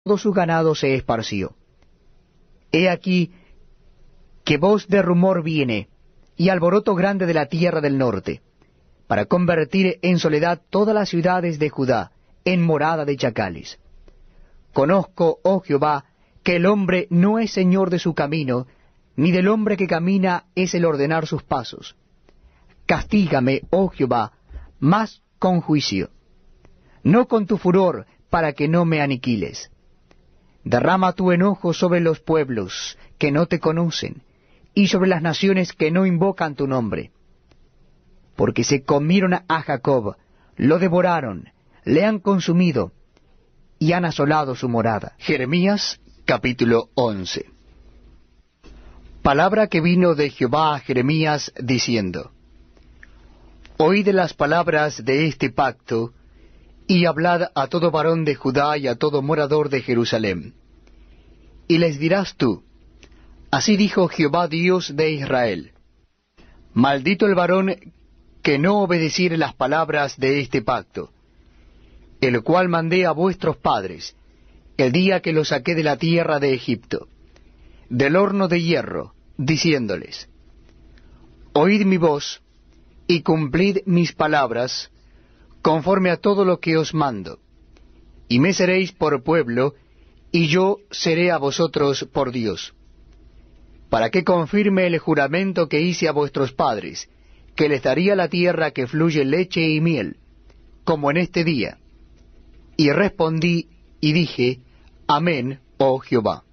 todo su ganado se esparció. He aquí que voz de rumor viene, y alboroto grande de la tierra del norte, para convertir en soledad todas las ciudades de Judá, en morada de chacales. Conozco, oh Jehová, que el hombre no es señor de su camino, ni del hombre que camina es el ordenar sus pasos. Castígame, oh Jehová, mas con juicio, no con tu furor, para que no me aniquiles. Derrama tu enojo sobre los pueblos que no te conocen, y sobre las naciones que no invocan tu nombre. Porque se comieron a Jacob, lo devoraron, le han consumido, y han asolado su morada. Jeremías capítulo 11. Palabra que vino de Jehová a Jeremías diciendo: Oíd las palabras de este pacto, y hablad a todo varón de Judá y a todo morador de Jerusalén. Y les dirás tú: Así dijo Jehová Dios de Israel: Maldito el varón que no obedeciere las palabras de este pacto, el cual mandé a vuestros padres, el día que los saqué de la tierra de Egipto, del horno de hierro, diciéndoles: Oíd mi voz, y cumplid mis palabras, conforme a todo lo que os mando, y me seréis por pueblo, y yo seré a vosotros por Dios, para que confirme el juramento que hice a vuestros padres, que les daría la tierra que fluye leche y miel, como en este día. Y respondí y dije: Amén, oh Jehová.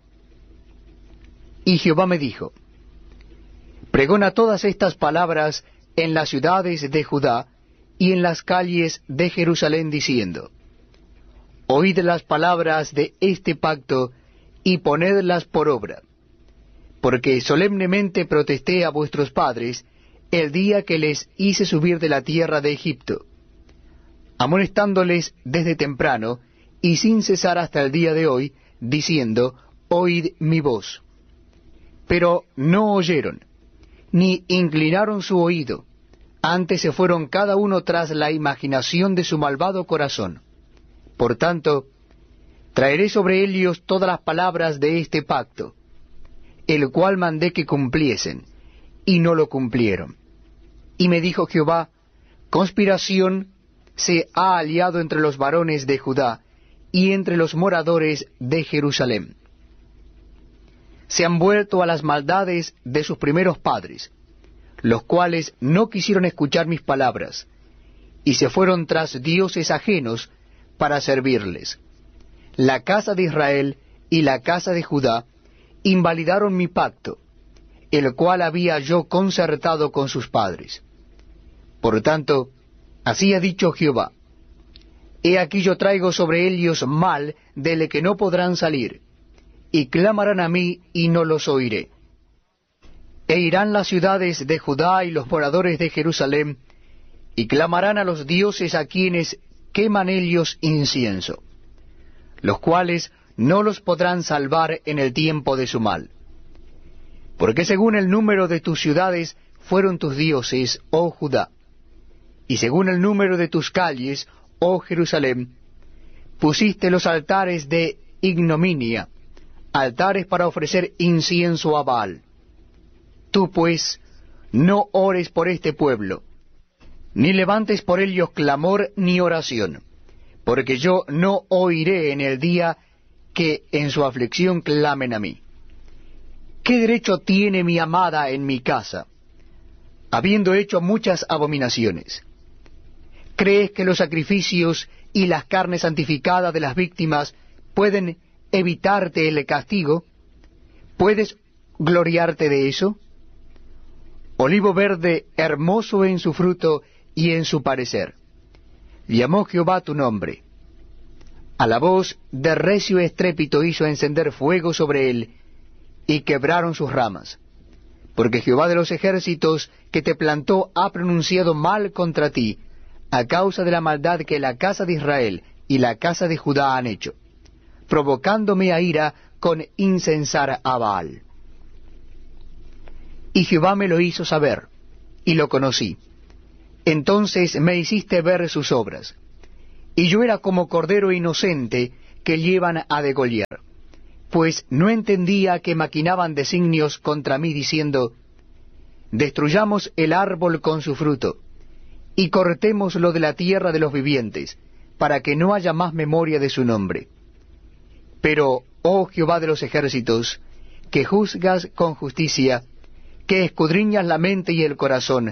Y Jehová me dijo: Pregona todas estas palabras en las ciudades de Judá y en las calles de Jerusalén, diciendo: Oíd las palabras de este pacto y ponedlas por obra, porque solemnemente protesté a vuestros padres el día que les hice subir de la tierra de Egipto, amonestándoles desde temprano y sin cesar hasta el día de hoy, diciendo: Oíd mi voz. Pero no oyeron, ni inclinaron su oído, antes se fueron cada uno tras la imaginación de su malvado corazón. Por tanto, traeré sobre ellos todas las palabras de este pacto, el cual mandé que cumpliesen, y no lo cumplieron. Y me dijo Jehová: Conspiración se ha aliado entre los varones de Judá y entre los moradores de Jerusalén. Se han vuelto a las maldades de sus primeros padres, los cuales no quisieron escuchar mis palabras, y se fueron tras dioses ajenos para servirles. La casa de Israel y la casa de Judá invalidaron mi pacto, el cual había yo concertado con sus padres. Por tanto, así ha dicho Jehová: He aquí yo traigo sobre ellos mal del que no podrán salir, y clamarán a mí y no los oiré. E irán las ciudades de Judá y los moradores de Jerusalén, y clamarán a los dioses a quienes queman ellos incienso, los cuales no los podrán salvar en el tiempo de su mal. Porque según el número de tus ciudades fueron tus dioses, oh Judá, y según el número de tus calles, oh Jerusalén, pusiste los altares de ignominia, altares para ofrecer incienso a Baal. Tú pues, no ores por este pueblo, ni levantes por ellos clamor ni oración, porque yo no oiré en el día que en su aflicción clamen a mí. ¿Qué derecho tiene mi amada en mi casa, habiendo hecho muchas abominaciones? ¿Crees que los sacrificios y las carnes santificadas de las víctimas pueden evitarte el castigo? ¿Puedes gloriarte de eso? Olivo verde, hermoso en su fruto y en su parecer. Llamó Jehová tu nombre. A la voz de recio estrépito hizo encender fuego sobre él, y quebraron sus ramas. Porque Jehová de los ejércitos que te plantó ha pronunciado mal contra ti, a causa de la maldad que la casa de Israel y la casa de Judá han hecho, provocándome a ira con incensar a Baal. Y Jehová me lo hizo saber, y lo conocí. Entonces me hiciste ver sus obras. Y yo era como cordero inocente que llevan a degollar, pues no entendía que maquinaban designios contra mí diciendo, destruyamos el árbol con su fruto, y cortémoslo de la tierra de los vivientes, para que no haya más memoria de su nombre. Pero, oh Jehová de los ejércitos, que juzgas con justicia, que escudriñas la mente y el corazón,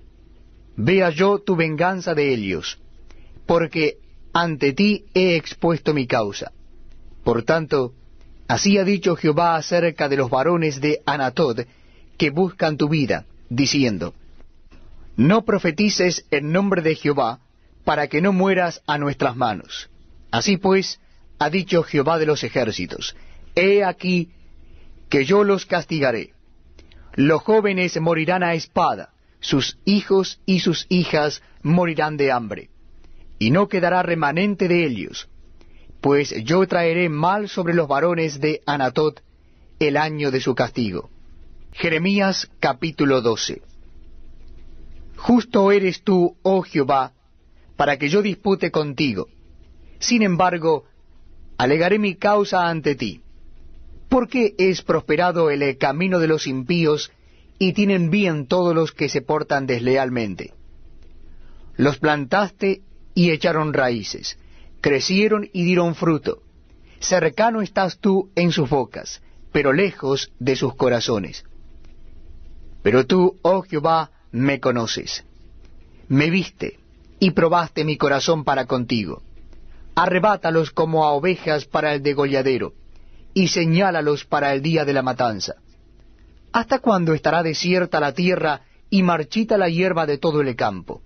vea yo tu venganza de ellos, porque ante ti he expuesto mi causa. Por tanto, así ha dicho Jehová acerca de los varones de Anatot, que buscan tu vida, diciendo, no profetices en nombre de Jehová, para que no mueras a nuestras manos. Así pues, ha dicho Jehová de los ejércitos, he aquí que yo los castigaré. Los jóvenes morirán a espada, sus hijos y sus hijas morirán de hambre, y no quedará remanente de ellos, pues yo traeré mal sobre los varones de Anatot el año de su castigo. Jeremías capítulo 12. Justo eres tú, oh Jehová, para que yo dispute contigo. Sin embargo, alegaré mi causa ante ti. ¿Por qué es prosperado el camino de los impíos y tienen bien todos los que se portan deslealmente? Los plantaste y echaron raíces, crecieron y dieron fruto. Cercano estás tú en sus bocas, pero lejos de sus corazones. Pero tú, oh Jehová, me conoces. Me viste y probaste mi corazón para contigo. Arrebátalos como a ovejas para el degolladero, y señálalos para el día de la matanza. ¿Hasta cuándo estará desierta la tierra y marchita la hierba de todo el campo?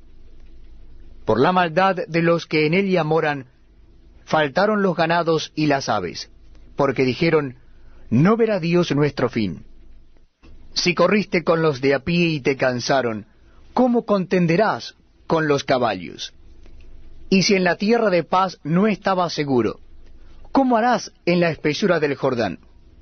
Por la maldad de los que en ella moran, faltaron los ganados y las aves, porque dijeron, no verá Dios nuestro fin. Si corriste con los de a pie y te cansaron, ¿cómo contenderás con los caballos? Y si en la tierra de paz no estabas seguro, ¿cómo harás en la espesura del Jordán?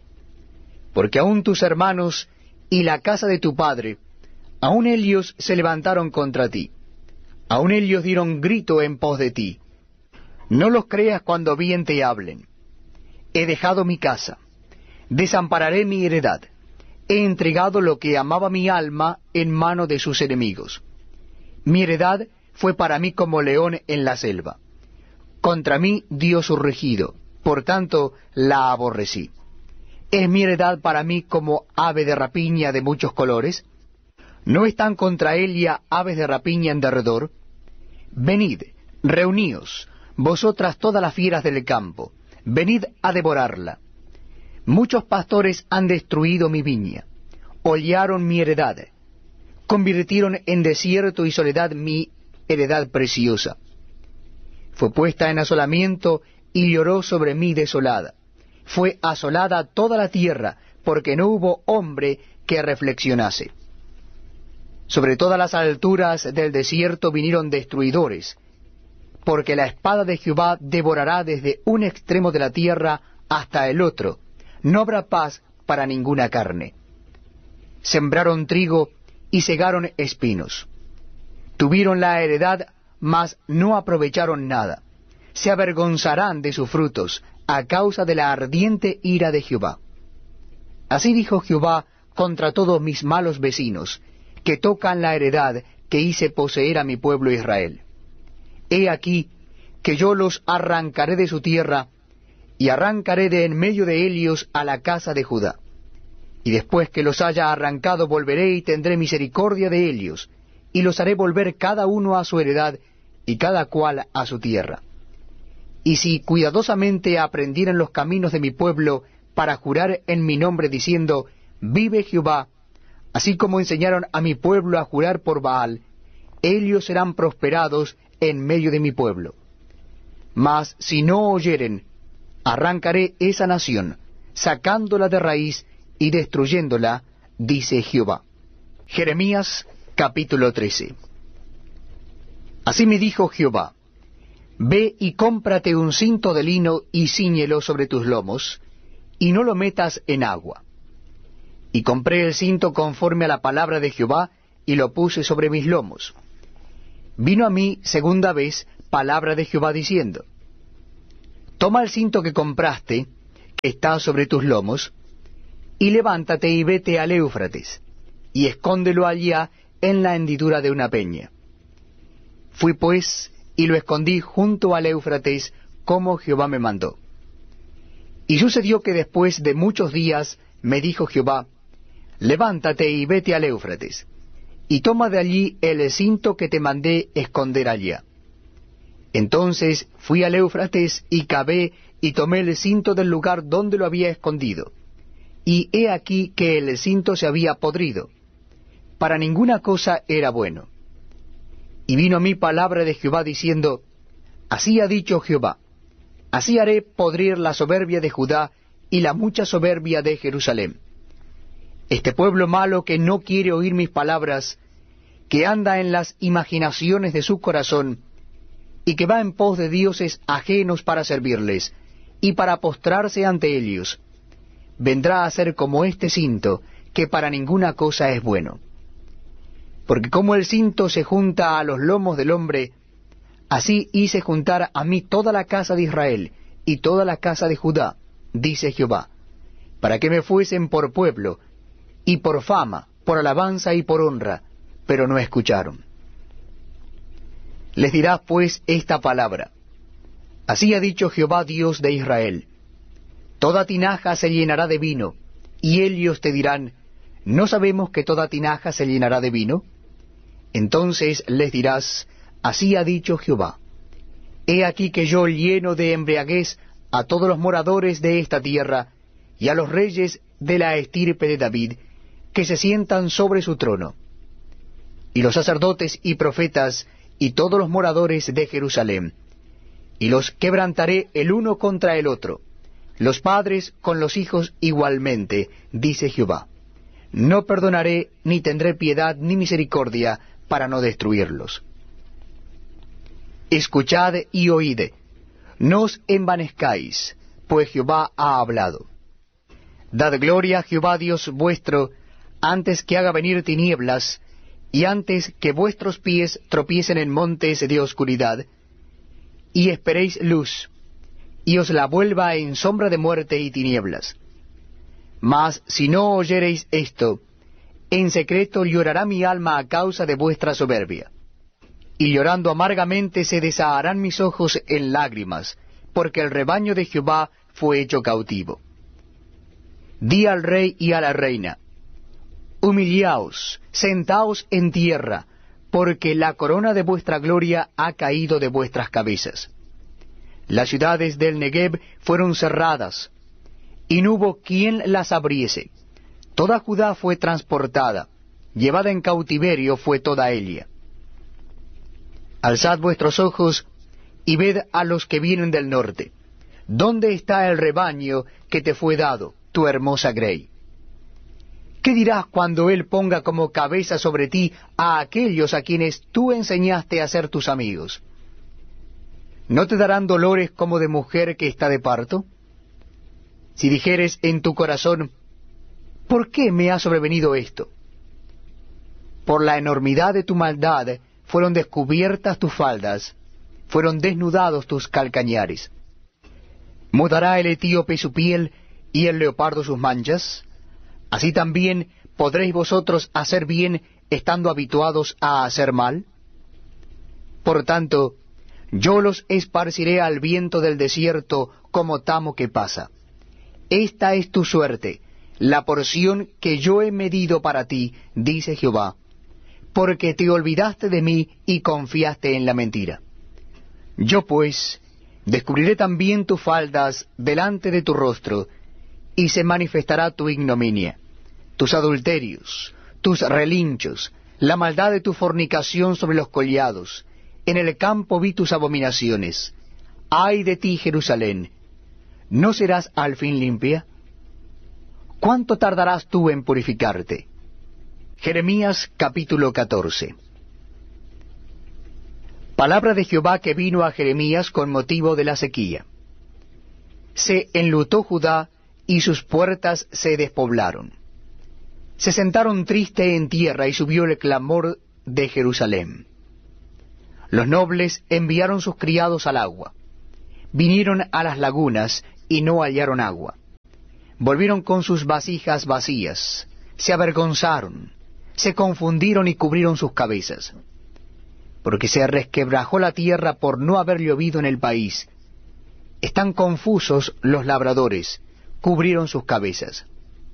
Porque aun tus hermanos y la casa de tu padre, aun ellos se levantaron contra ti, aun ellos dieron grito en pos de ti. No los creas cuando bien te hablen. He dejado mi casa, desampararé mi heredad, he entregado lo que amaba mi alma en mano de sus enemigos. Mi heredad fue para mí como león en la selva. Contra mí dio su rugido, por tanto la aborrecí. ¿Es mi heredad para mí como ave de rapiña de muchos colores? ¿No están contra ella aves de rapiña en derredor? Venid, reuníos, vosotras todas las fieras del campo, venid a devorarla. Muchos pastores han destruido mi viña, hollaron mi heredad, convirtieron en desierto y soledad mi heredad preciosa. Fue puesta en asolamiento y lloró sobre mí desolada. Fue asolada toda la tierra, porque no hubo hombre que reflexionase. Sobre todas las alturas del desierto vinieron destruidores, porque la espada de Jehová devorará desde un extremo de la tierra hasta el otro. No habrá paz para ninguna carne. Sembraron trigo y segaron espinos. Tuvieron la heredad, mas no aprovecharon nada. Se avergonzarán de sus frutos, a causa de la ardiente ira de Jehová. Así dijo Jehová contra todos mis malos vecinos, que tocan la heredad que hice poseer a mi pueblo Israel. He aquí que yo los arrancaré de su tierra, y arrancaré de en medio de ellos a la casa de Judá. Y después que los haya arrancado volveré y tendré misericordia de ellos, y los haré volver cada uno a su heredad, y cada cual a su tierra. Y si cuidadosamente aprendieran los caminos de mi pueblo para jurar en mi nombre diciendo, vive Jehová, así como enseñaron a mi pueblo a jurar por Baal, ellos serán prosperados en medio de mi pueblo. Mas si no oyeren, arrancaré esa nación, sacándola de raíz y destruyéndola, dice Jehová. Jeremías capítulo 13. Así me dijo Jehová, ve y cómprate un cinto de lino y cíñelo sobre tus lomos, y no lo metas en agua. Y compré el cinto conforme a la palabra de Jehová, y lo puse sobre mis lomos. Vino a mí segunda vez palabra de Jehová diciendo, toma el cinto que compraste, que está sobre tus lomos, y levántate y vete al Éufrates, y escóndelo allá en la hendidura de una peña. Fui pues, y lo escondí junto al Éufrates, como Jehová me mandó. Y sucedió que después de muchos días me dijo Jehová, levántate y vete al Éufrates, y toma de allí el cinto que te mandé esconder allá. Entonces fui al Éufrates y cavé y tomé el cinto del lugar donde lo había escondido. Y he aquí que el cinto se había podrido. Para ninguna cosa era bueno. Y vino a mí palabra de Jehová diciendo, así ha dicho Jehová, así haré podrir la soberbia de Judá y la mucha soberbia de Jerusalén. Este pueblo malo que no quiere oír mis palabras, que anda en las imaginaciones de su corazón, y que va en pos de dioses ajenos para servirles, y para postrarse ante ellos, vendrá a ser como este cinto, que para ninguna cosa es bueno. Porque como el cinto se junta a los lomos del hombre, así hice juntar a mí toda la casa de Israel, y toda la casa de Judá, dice Jehová, para que me fuesen por pueblo, y por fama, por alabanza y por honra, pero no escucharon. Les dirás pues esta palabra, así ha dicho Jehová Dios de Israel, toda tinaja se llenará de vino, y ellos te dirán, ¿no sabemos que toda tinaja se llenará de vino? Entonces les dirás, así ha dicho Jehová, he aquí que yo lleno de embriaguez a todos los moradores de esta tierra, y a los reyes de la estirpe de David, que se sientan sobre su trono, y los sacerdotes y profetas, y todos los moradores de Jerusalén, y los quebrantaré el uno contra el otro, los padres con los hijos igualmente, dice Jehová. No perdonaré, ni tendré piedad ni misericordia, para no destruirlos. Escuchad y oíd, no os envanezcáis, pues Jehová ha hablado. Dad gloria a Jehová Dios vuestro, antes que haga venir tinieblas, y antes que vuestros pies tropiecen en montes de oscuridad, y esperéis luz, y os la vuelva en sombra de muerte y tinieblas. Mas si no oyereis esto, en secreto llorará mi alma a causa de vuestra soberbia. Y llorando amargamente se desaharán mis ojos en lágrimas, porque el rebaño de Jehová fue hecho cautivo. Di al rey y a la reina, humillaos, sentaos en tierra, porque la corona de vuestra gloria ha caído de vuestras cabezas. Las ciudades del Negev fueron cerradas, y no hubo quien las abriese. Toda Judá fue transportada, llevada en cautiverio fue toda ella. Alzad vuestros ojos y ved a los que vienen del norte. ¿Dónde está el rebaño que te fue dado, tu hermosa grey? ¿Qué dirás cuando él ponga como cabeza sobre ti a aquellos a quienes tú enseñaste a ser tus amigos? ¿No te darán dolores como de mujer que está de parto? Si dijeres en tu corazón, ¿por qué me ha sobrevenido esto? Por la enormidad de tu maldad fueron descubiertas tus faldas, fueron desnudados tus calcañares. ¿Mudará el etíope su piel y el leopardo sus manchas? Así también podréis vosotros hacer bien estando habituados a hacer mal. Por tanto, yo los esparciré al viento del desierto como tamo que pasa. Esta es tu suerte, la porción que yo he medido para ti, dice Jehová, porque te olvidaste de mí y confiaste en la mentira. Yo pues descubriré también tus faldas delante de tu rostro, y se manifestará tu ignominia, tus adulterios, tus relinchos, la maldad de tu fornicación sobre los collados. En el campo vi tus abominaciones. ¡Ay de ti, Jerusalén! ¿No serás al fin limpia? ¿Cuánto tardarás tú en purificarte? Jeremías capítulo 14. Palabra de Jehová que vino a Jeremías con motivo de la sequía. Se enlutó Judá, y sus puertas se despoblaron. Se sentaron triste en tierra, y subió el clamor de Jerusalén. Los nobles enviaron sus criados al agua. Vinieron a las lagunas y no hallaron agua. Volvieron con sus vasijas vacías, se avergonzaron, se confundieron y cubrieron sus cabezas. Porque se resquebrajó la tierra por no haber llovido en el país. Están confusos los labradores, cubrieron sus cabezas.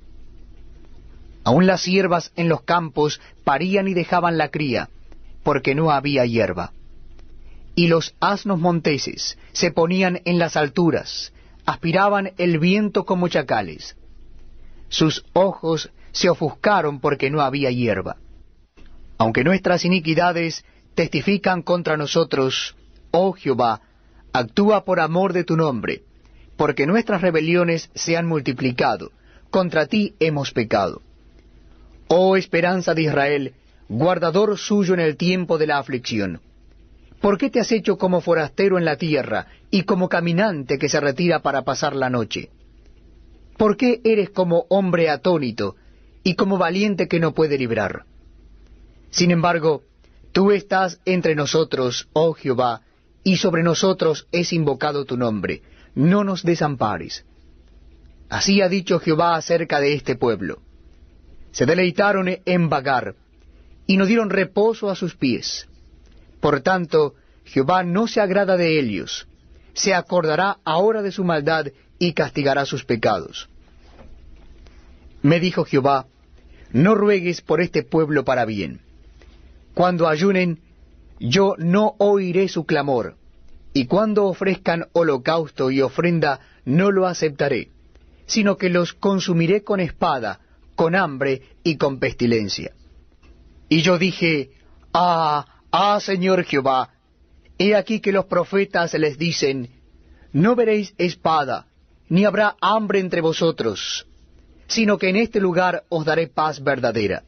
Aun las ciervas en los campos parían y dejaban la cría, porque no había hierba. Y los asnos monteses se ponían en las alturas, aspiraban el viento como chacales. Sus ojos se ofuscaron porque no había hierba. Aunque nuestras iniquidades testifican contra nosotros, oh Jehová, actúa por amor de tu nombre, porque nuestras rebeliones se han multiplicado, contra ti hemos pecado. Oh esperanza de Israel, guardador suyo en el tiempo de la aflicción. ¿Por qué te has hecho como forastero en la tierra, y como caminante que se retira para pasar la noche? ¿Por qué eres como hombre atónito, y como valiente que no puede librar? Sin embargo, tú estás entre nosotros, oh Jehová, y sobre nosotros es invocado tu nombre. No nos desampares. Así ha dicho Jehová acerca de este pueblo. Se deleitaron en vagar, y no dieron reposo a sus pies. Por tanto, Jehová no se agrada de ellos, se acordará ahora de su maldad y castigará sus pecados. Me dijo Jehová, no ruegues por este pueblo para bien. Cuando ayunen, yo no oiré su clamor, y cuando ofrezcan holocausto y ofrenda, no lo aceptaré, sino que los consumiré con espada, con hambre y con pestilencia. Y yo dije, Señor Jehová, he aquí que los profetas les dicen, no veréis espada, ni habrá hambre entre vosotros, sino que en este lugar os daré paz verdadera.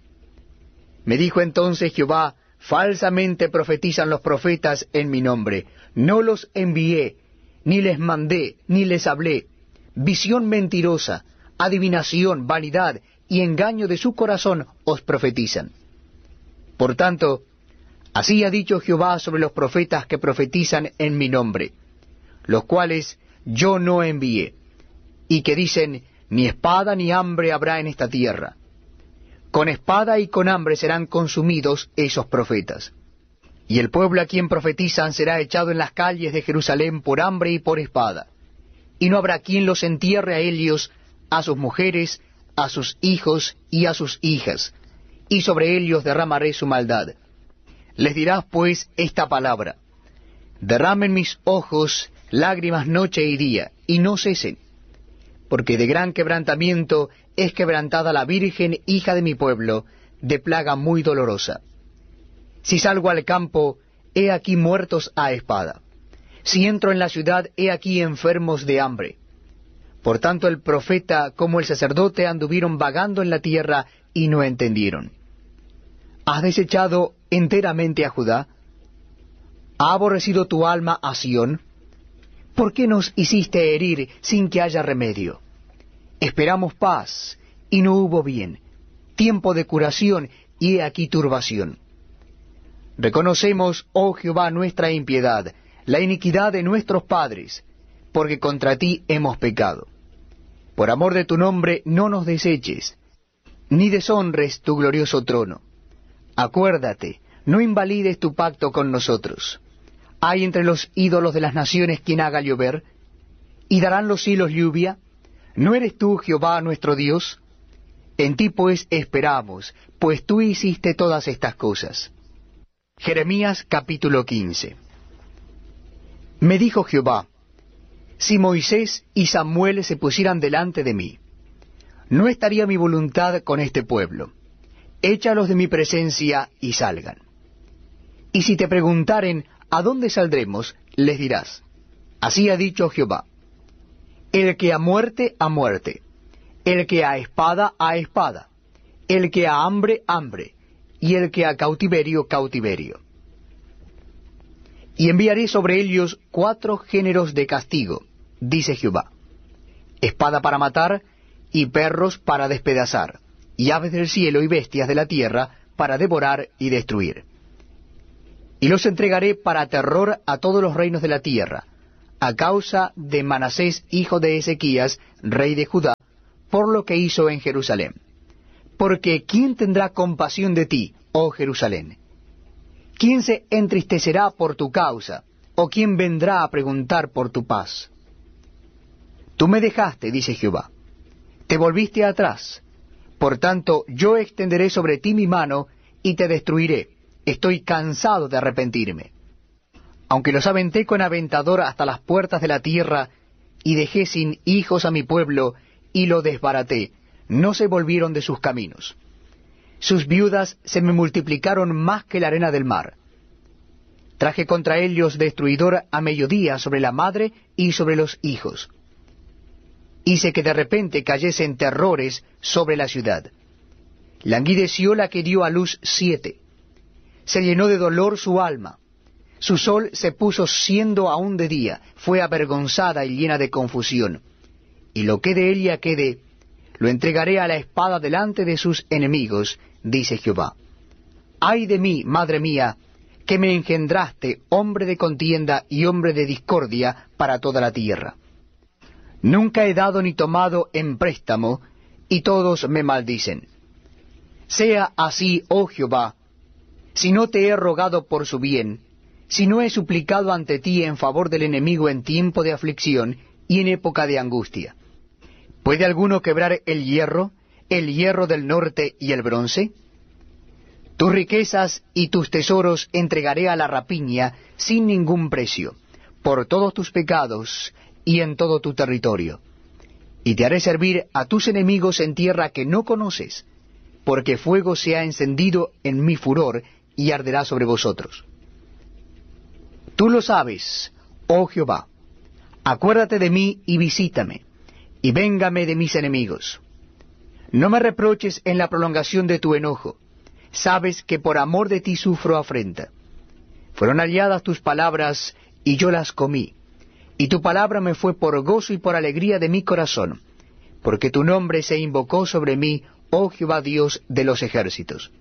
Me dijo entonces Jehová, falsamente profetizan los profetas en mi nombre, no los envié, ni les mandé, ni les hablé. Visión mentirosa, adivinación, vanidad y engaño de su corazón os profetizan. Por tanto, así ha dicho Jehová sobre los profetas que profetizan en mi nombre, los cuales yo no envié, y que dicen, ni espada ni hambre habrá en esta tierra. Con espada y con hambre serán consumidos esos profetas. Y el pueblo a quien profetizan será echado en las calles de Jerusalén por hambre y por espada. Y no habrá quien los entierre a ellos, a sus mujeres, a sus hijos y a sus hijas, y sobre ellos derramaré su maldad. Les dirás pues esta palabra, derramen mis ojos lágrimas noche y día, y no cesen, porque de gran quebrantamiento es quebrantada la Virgen, hija de mi pueblo, de plaga muy dolorosa. Si salgo al campo, he aquí muertos a espada. Si entro en la ciudad, he aquí enfermos de hambre. Por tanto el profeta como el sacerdote anduvieron vagando en la tierra y no entendieron. ¿Has desechado enteramente a Judá? ¿Ha aborrecido tu alma a Sión? ¿Por qué nos hiciste herir sin que haya remedio? Esperamos paz, y no hubo bien, tiempo de curación, y he aquí turbación. Reconocemos, oh Jehová, nuestra impiedad, la iniquidad de nuestros padres, porque contra ti hemos pecado. Por amor de tu nombre no nos deseches, ni deshonres tu glorioso trono. Acuérdate, no invalides tu pacto con nosotros. ¿Hay entre los ídolos de las naciones quien haga llover? ¿Y darán los cielos lluvia? ¿No eres tú, Jehová, nuestro Dios? En ti pues esperamos, pues tú hiciste todas estas cosas. Jeremías capítulo 15. Me dijo Jehová, si Moisés y Samuel se pusieran delante de mí, no estaría mi voluntad con este pueblo. Échalos de mi presencia y salgan. Y si te preguntaren, ¿a dónde saldremos?, les dirás, así ha dicho Jehová, el que a muerte, el que a espada, el que a hambre, hambre, y el que a cautiverio, cautiverio. Y enviaré sobre ellos 4 géneros de castigo, dice Jehová, espada para matar, y perros para despedazar, y aves del cielo y bestias de la tierra para devorar y destruir. Y los entregaré para terror a todos los reinos de la tierra, a causa de Manasés, hijo de Ezequías, rey de Judá, por lo que hizo en Jerusalén. Porque ¿quién tendrá compasión de ti, oh Jerusalén? ¿Quién se entristecerá por tu causa? ¿O quién vendrá a preguntar por tu paz? Tú me dejaste, dice Jehová, te volviste atrás. Por tanto, yo extenderé sobre ti mi mano y te destruiré. Estoy cansado de arrepentirme. Aunque los aventé con aventador hasta las puertas de la tierra, y dejé sin hijos a mi pueblo, y lo desbaraté, no se volvieron de sus caminos. Sus viudas se me multiplicaron más que la arena del mar. Traje contra ellos destruidor a mediodía sobre la madre y sobre los hijos. Hice que de repente cayesen terrores sobre la ciudad. Languideció la que dio a luz 7. Se llenó de dolor su alma. Su sol se puso siendo aún de día, fue avergonzada y llena de confusión. Y lo que de ella quede, lo entregaré a la espada delante de sus enemigos, dice Jehová. Ay de mí, madre mía, que me engendraste, hombre de contienda y hombre de discordia para toda la tierra. Nunca he dado ni tomado en préstamo, y todos me maldicen. Sea así, oh Jehová, si no te he rogado por su bien, si no he suplicado ante ti en favor del enemigo en tiempo de aflicción y en época de angustia. ¿Puede alguno quebrar el hierro del norte y el bronce? Tus riquezas y tus tesoros entregaré a la rapiña sin ningún precio, por todos tus pecados y en todo tu territorio. Y te haré servir a tus enemigos en tierra que no conoces, porque fuego se ha encendido en mi furor y arderá sobre vosotros. Tú lo sabes, oh Jehová. Acuérdate de mí y visítame, y véngame de mis enemigos. No me reproches en la prolongación de tu enojo. Sabes que por amor de ti sufro afrenta. Fueron halladas tus palabras, y yo las comí. Y tu palabra me fue por gozo y por alegría de mi corazón, porque tu nombre se invocó sobre mí, oh Jehová Dios de los ejércitos.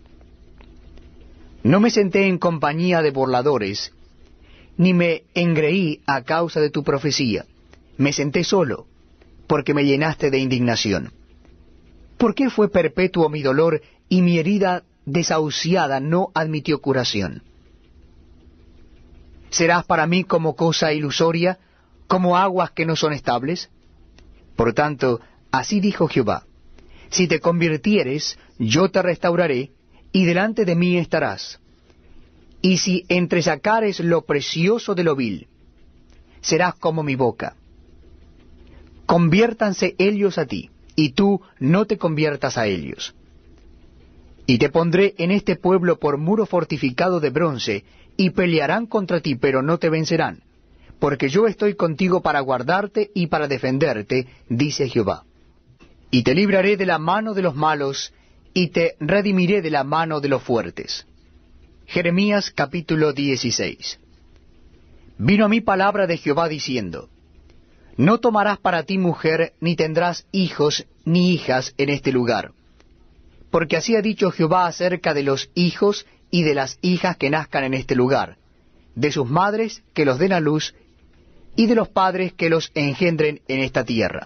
No me senté en compañía de burladores, ni me engreí a causa de tu profecía. Me senté solo, porque me llenaste de indignación. ¿Por qué fue perpetuo mi dolor, y mi herida desahuciada no admitió curación? ¿Serás para mí como cosa ilusoria, como aguas que no son estables? Por tanto, así dijo Jehová, si te convirtieres, yo te restauraré, y delante de mí estarás. Y si entresacares lo precioso de lo vil, serás como mi boca. Conviértanse ellos a ti, y tú no te conviertas a ellos. Y te pondré en este pueblo por muro fortificado de bronce, y pelearán contra ti, pero no te vencerán, porque yo estoy contigo para guardarte y para defenderte, dice Jehová. Y te libraré de la mano de los malos, y te redimiré de la mano de los fuertes. Jeremías capítulo 16. Vino a mí palabra de Jehová diciendo, no tomarás para ti mujer, ni tendrás hijos ni hijas en este lugar. Porque así ha dicho Jehová acerca de los hijos y de las hijas que nazcan en este lugar, de sus madres que los den a luz, y de los padres que los engendren en esta tierra.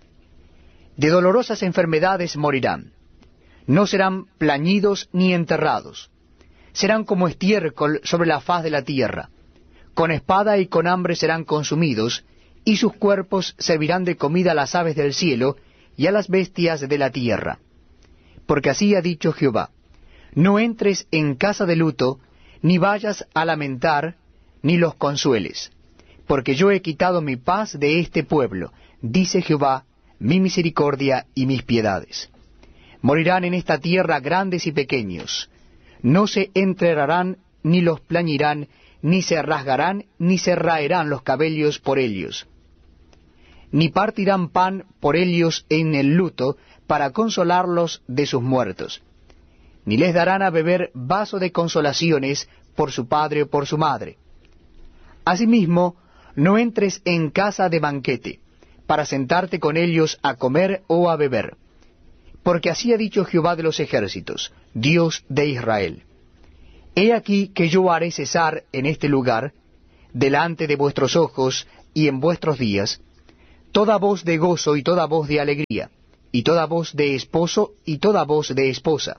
De dolorosas enfermedades morirán, no serán plañidos ni enterrados, serán como estiércol sobre la faz de la tierra, con espada y con hambre serán consumidos, y sus cuerpos servirán de comida a las aves del cielo y a las bestias de la tierra. Porque así ha dicho Jehová, no entres en casa de luto, ni vayas a lamentar, ni los consueles, porque yo he quitado mi paz de este pueblo, dice Jehová, mi misericordia y mis piedades. Morirán en esta tierra grandes y pequeños, no se enterrarán, ni los plañirán, ni se rasgarán, ni se raerán los cabellos por ellos, ni partirán pan por ellos en el luto, para consolarlos de sus muertos, ni les darán a beber vaso de consolaciones por su padre o por su madre. Asimismo, no entres en casa de banquete, para sentarte con ellos a comer o a beber, porque así ha dicho Jehová de los ejércitos, Dios de Israel. He aquí que yo haré cesar en este lugar, delante de vuestros ojos, y en vuestros días, toda voz de gozo y toda voz de alegría, y toda voz de esposo y toda voz de esposa.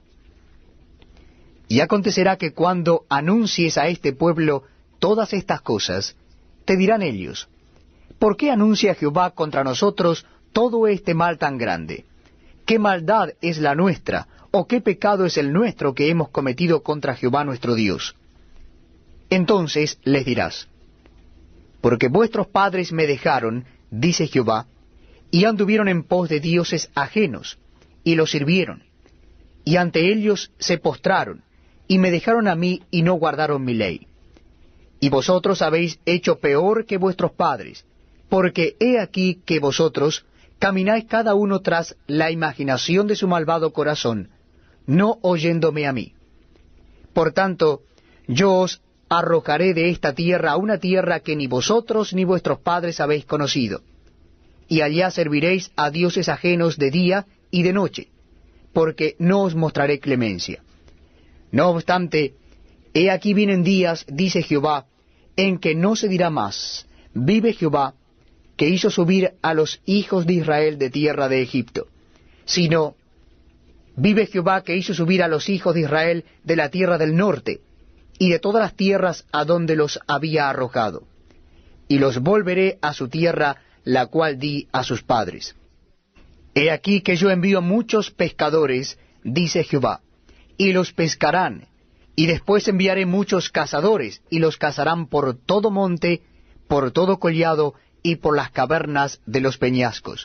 Y acontecerá que cuando anuncies a este pueblo todas estas cosas, te dirán ellos, ¿por qué anuncia Jehová contra nosotros todo este mal tan grande? ¿Qué maldad es la nuestra, o qué pecado es el nuestro que hemos cometido contra Jehová nuestro Dios? Entonces les dirás, porque vuestros padres me dejaron, dice Jehová, y anduvieron en pos de dioses ajenos, y los sirvieron, y ante ellos se postraron, y me dejaron a mí, y no guardaron mi ley. Y vosotros habéis hecho peor que vuestros padres, porque he aquí que vosotros camináis cada uno tras la imaginación de su malvado corazón, no oyéndome a mí. Por tanto, yo os arrojaré de esta tierra a una tierra que ni vosotros ni vuestros padres habéis conocido, y allá serviréis a dioses ajenos de día y de noche, porque no os mostraré clemencia. No obstante, he aquí vienen días, dice Jehová, en que no se dirá más, vive Jehová, que hizo subir a los hijos de Israel de tierra de Egipto, sino, vive Jehová, que hizo subir a los hijos de Israel de la tierra del norte, y de todas las tierras a donde los había arrojado, y los volveré a su tierra, la cual di a sus padres. He aquí que yo envío muchos pescadores, dice Jehová, y los pescarán, y después enviaré muchos cazadores, y los cazarán por todo monte, por todo collado, y por las cavernas de los peñascos.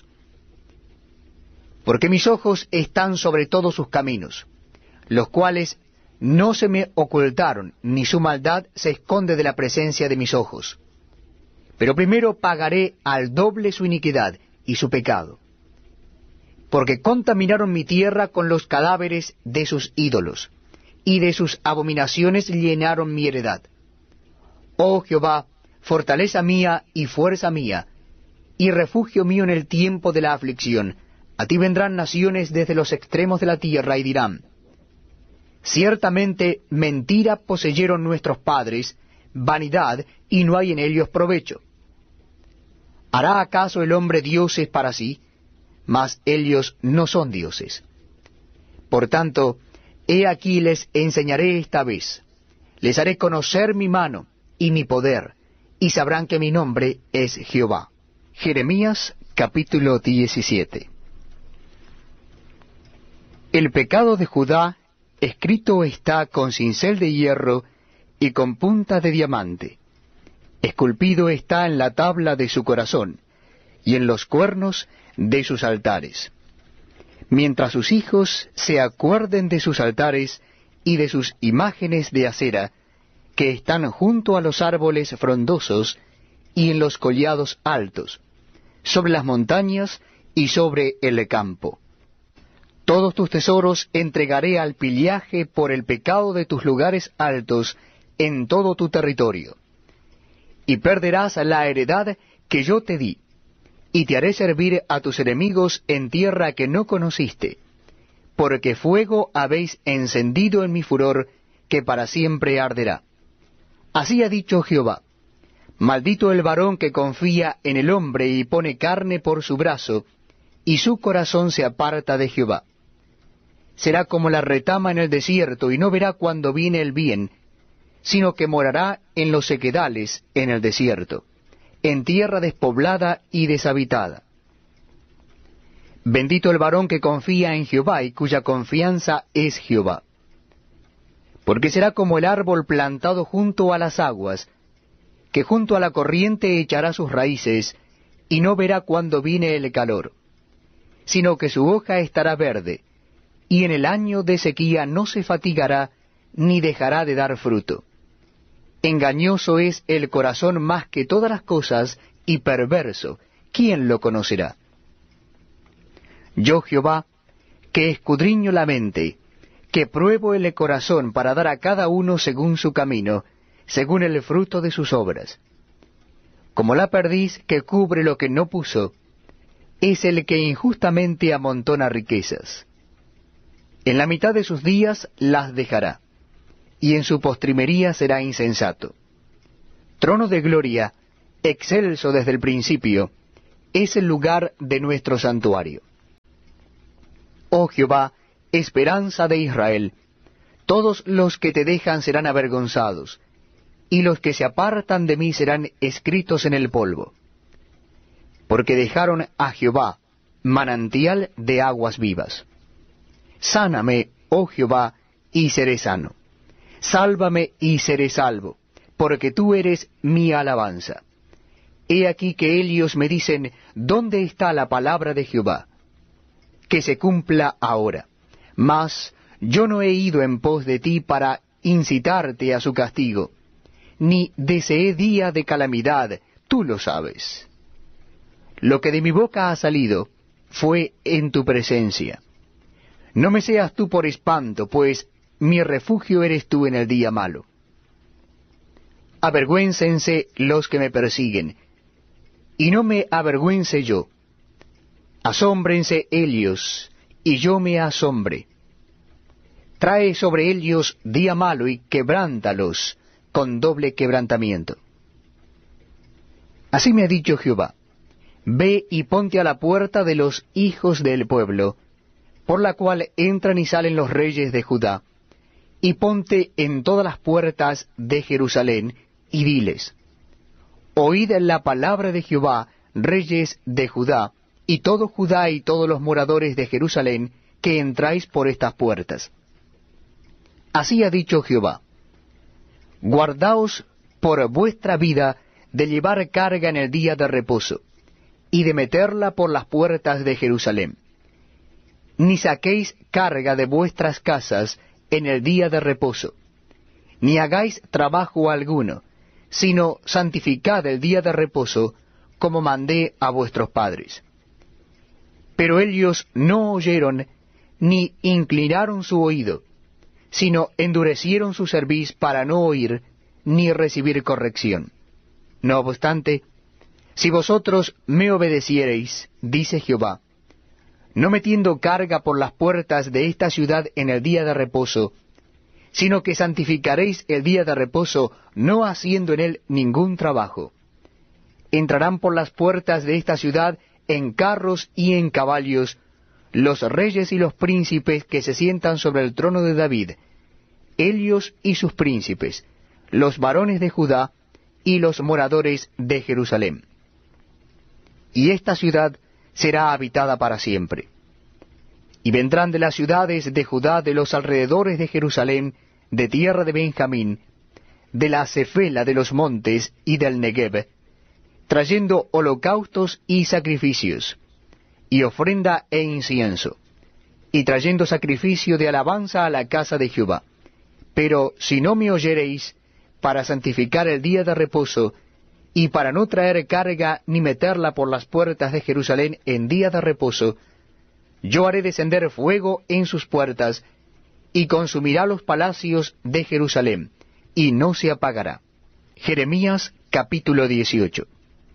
Porque mis ojos están sobre todos sus caminos, los cuales no se me ocultaron, ni su maldad se esconde de la presencia de mis ojos. Pero primero pagaré al doble su iniquidad y su pecado, porque contaminaron mi tierra con los cadáveres de sus ídolos, y de sus abominaciones llenaron mi heredad. Oh Jehová, fortaleza mía y fuerza mía, y refugio mío en el tiempo de la aflicción, a ti vendrán naciones desde los extremos de la tierra y dirán, ciertamente mentira poseyeron nuestros padres, vanidad, y no hay en ellos provecho. ¿Hará acaso el hombre dioses para sí? Mas ellos no son dioses. Por tanto, he aquí les enseñaré esta vez, les haré conocer mi mano y mi poder, y sabrán que mi nombre es Jehová. Jeremías capítulo 17. El pecado de Judá escrito está con cincel de hierro y con punta de diamante. Esculpido está en la tabla de su corazón y en los cuernos de sus altares. Mientras sus hijos se acuerden de sus altares y de sus imágenes de acera, que están junto a los árboles frondosos y en los collados altos, sobre las montañas y sobre el campo. Todos tus tesoros entregaré al pillaje por el pecado de tus lugares altos en todo tu territorio. Y perderás la heredad que yo te di, y te haré servir a tus enemigos en tierra que no conociste, porque fuego habéis encendido en mi furor, que para siempre arderá. Así ha dicho Jehová, maldito el varón que confía en el hombre y pone carne por su brazo, y su corazón se aparta de Jehová. Será como la retama en el desierto, y no verá cuando viene el bien, sino que morará en los sequedales en el desierto, en tierra despoblada y deshabitada. Bendito el varón que confía en Jehová y cuya confianza es Jehová. Porque será como el árbol plantado junto a las aguas, que junto a la corriente echará sus raíces, y no verá cuando viene el calor, sino que su hoja estará verde, y en el año de sequía no se fatigará, ni dejará de dar fruto. Engañoso es el corazón más que todas las cosas, y perverso, ¿quién lo conocerá? Yo Jehová, que escudriño la mente, que pruebo el corazón para dar a cada uno según su camino, según el fruto de sus obras. Como la perdiz que cubre lo que no puso, es el que injustamente amontona riquezas. En la mitad de sus días las dejará, y en su postrimería será insensato. Trono de gloria excelso desde el principio, es el lugar de nuestro santuario. Oh Jehová, esperanza de Israel, todos los que te dejan serán avergonzados, y los que se apartan de mí serán escritos en el polvo. Porque dejaron a Jehová, manantial de aguas vivas. Sáname, oh Jehová, y seré sano. Sálvame y seré salvo, porque tú eres mi alabanza. He aquí que ellos me dicen, ¿dónde está la palabra de Jehová? Que se cumpla ahora. Mas yo no he ido en pos de ti para incitarte a su castigo, ni deseé día de calamidad, tú lo sabes. Lo que de mi boca ha salido fue en tu presencia. No me seas tú por espanto, pues mi refugio eres tú en el día malo. Avergüéncense los que me persiguen, y no me avergüence yo. Asómbrense ellos, y yo me asombre. Trae sobre ellos día malo y quebrántalos con doble quebrantamiento. Así me ha dicho Jehová: ve y ponte a la puerta de los hijos del pueblo, por la cual entran y salen los reyes de Judá, y ponte en todas las puertas de Jerusalén, y diles: oíd la palabra de Jehová, reyes de Judá, y todo Judá y todos los moradores de Jerusalén, que entráis por estas puertas. Así ha dicho Jehová: guardaos por vuestra vida de llevar carga en el día de reposo, y de meterla por las puertas de Jerusalén. Ni saquéis carga de vuestras casas en el día de reposo, ni hagáis trabajo alguno, sino santificad el día de reposo, como mandé a vuestros padres. Pero ellos no oyeron, ni inclinaron su oído, sino endurecieron su cerviz para no oír, ni recibir corrección. No obstante, si vosotros me obedeciereis, dice Jehová, no metiendo carga por las puertas de esta ciudad en el día de reposo, sino que santificaréis el día de reposo, no haciendo en él ningún trabajo, entrarán por las puertas de esta ciudad en carros y en caballos los reyes y los príncipes que se sientan sobre el trono de David, ellos y sus príncipes, los varones de Judá y los moradores de Jerusalén. Y esta ciudad será habitada para siempre. Y vendrán de las ciudades de Judá, de los alrededores de Jerusalén, de tierra de Benjamín, de la Cefela de los montes y del Negev, trayendo holocaustos y sacrificios, y ofrenda e incienso, y trayendo sacrificio de alabanza a la casa de Jehová. Pero si no me oyereis, para santificar el día de reposo, y para no traer carga ni meterla por las puertas de Jerusalén en día de reposo, yo haré descender fuego en sus puertas, y consumirá los palacios de Jerusalén, y no se apagará. Jeremías capítulo 18.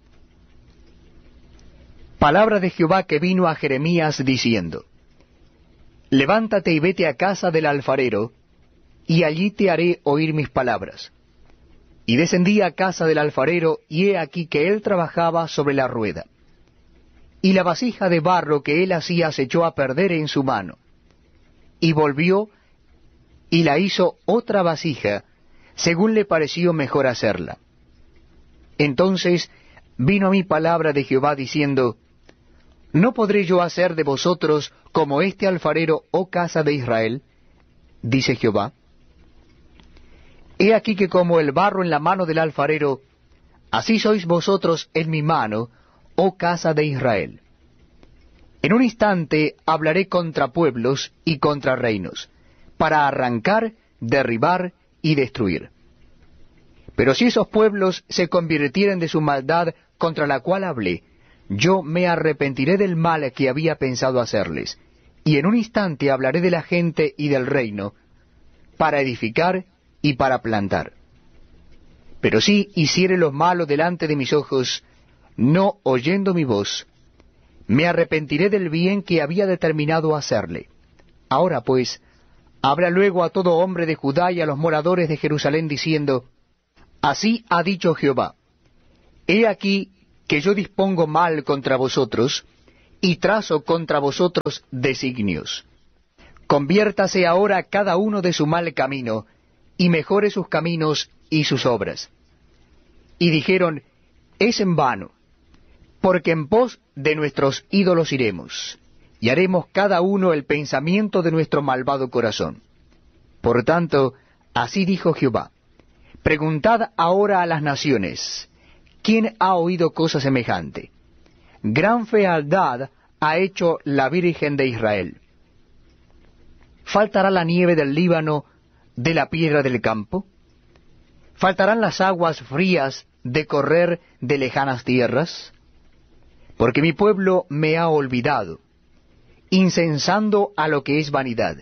Palabra de Jehová que vino a Jeremías diciendo: levántate y vete a casa del alfarero, y allí te haré oír mis palabras. Y descendí a casa del alfarero, y he aquí que él trabajaba sobre la rueda. Y la vasija de barro que él hacía se echó a perder en su mano. Y volvió, y la hizo otra vasija, según le pareció mejor hacerla. Entonces vino a mí palabra de Jehová diciendo: ¿no podré yo hacer de vosotros como este alfarero, oh casa de Israel? Dice Jehová. He aquí que como el barro en la mano del alfarero, así sois vosotros en mi mano, oh casa de Israel. En un instante hablaré contra pueblos y contra reinos, para arrancar, derribar y destruir. Pero si esos pueblos se convirtieren de su maldad contra la cual hablé, yo me arrepentiré del mal que había pensado hacerles, y en un instante hablaré de la gente y del reino, para edificar y para plantar. Pero si hiciere lo malo delante de mis ojos, no oyendo mi voz, me arrepentiré del bien que había determinado hacerle. Ahora pues, habla luego a todo hombre de Judá y a los moradores de Jerusalén, diciendo: así ha dicho Jehová, He aquí que yo dispongo mal contra vosotros, y trazo contra vosotros designios. Conviértase ahora cada uno de su mal camino, y mejore sus caminos y sus obras. Y dijeron, es en vano, porque en pos de nuestros ídolos iremos, y haremos cada uno el pensamiento de nuestro malvado corazón. Por tanto, así dijo Jehová, preguntad ahora a las naciones, ¿quién ha oído cosa semejante? Gran fealdad ha hecho la Virgen de Israel. ¿Faltará la nieve del Líbano de la piedra del campo? ¿Faltarán las aguas frías de correr de lejanas tierras? Porque mi pueblo me ha olvidado, incensando a lo que es vanidad,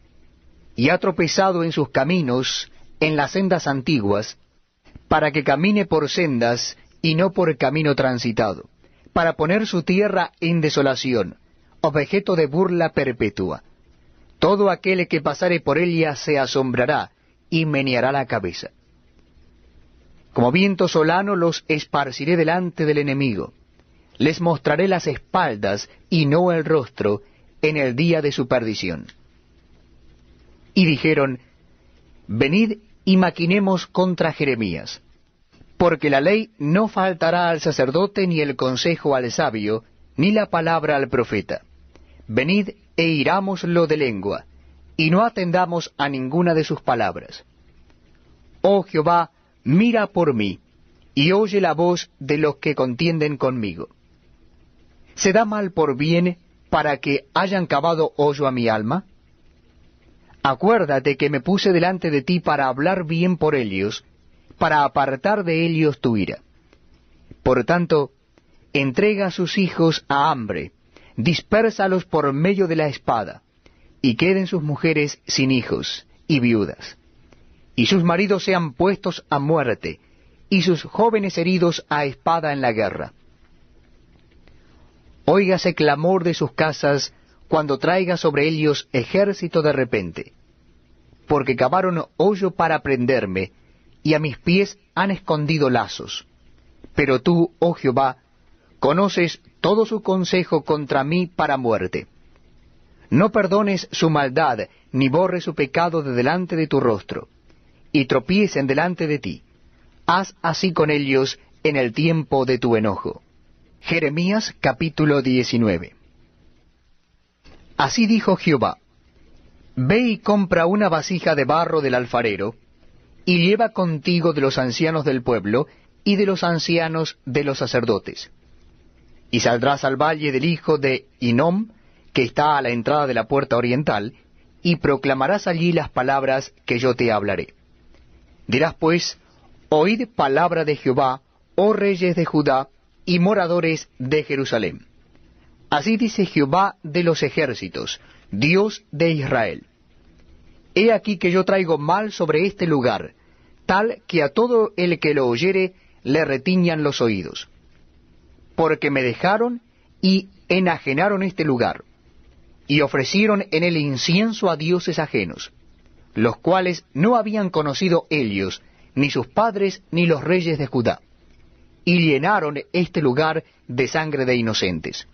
y ha tropezado en sus caminos, en las sendas antiguas, para que camine por sendas y no por camino transitado, para poner su tierra en desolación, objeto de burla perpetua. Todo aquel que pasare por ella se asombrará y meneará la cabeza. Como viento solano los esparciré delante del enemigo. Les mostraré las espaldas y no el rostro en el día de su perdición. Y dijeron, venid y maquinemos contra Jeremías, porque la ley no faltará al sacerdote, ni el consejo al sabio, ni la palabra al profeta. Venid e irámoslo de lengua, y no atendamos a ninguna de sus palabras. Oh Jehová, mira por mí, y oye la voz de los que contienden conmigo. ¿Se da mal por bien para que hayan cavado hoyo a mi alma? Acuérdate que me puse delante de ti para hablar bien por ellos, para apartar de ellos tu ira. Por tanto, entrega a sus hijos a hambre, dispérsalos por medio de la espada, y queden sus mujeres sin hijos y viudas, y sus maridos sean puestos a muerte, y sus jóvenes heridos a espada en la guerra. Óigase clamor de sus casas cuando traiga sobre ellos ejército de repente, porque cavaron hoyo para prenderme, y a mis pies han escondido lazos. Pero tú, oh Jehová, conoces todo su consejo contra mí para muerte. No perdones su maldad, ni borres su pecado de delante de tu rostro, y tropiecen delante de ti. Haz así con ellos en el tiempo de tu enojo. Jeremías capítulo 19. Así dijo Jehová, ve y compra una vasija de barro del alfarero, y lleva contigo de los ancianos del pueblo, y de los ancianos de los sacerdotes. Y saldrás al valle del hijo de Hinnom, que está a la entrada de la puerta oriental, y proclamarás allí las palabras que yo te hablaré. Dirás pues, oíd palabra de Jehová, oh reyes de Judá, y moradores de Jerusalén. Así dice Jehová de los ejércitos, Dios de Israel. He aquí que yo traigo mal sobre este lugar, tal que a todo el que lo oyere le retiñan los oídos. Porque me dejaron y enajenaron este lugar, y ofrecieron en él incienso a dioses ajenos, los cuales no habían conocido ellos, ni sus padres, ni los reyes de Judá, y llenaron este lugar de sangre de inocentes.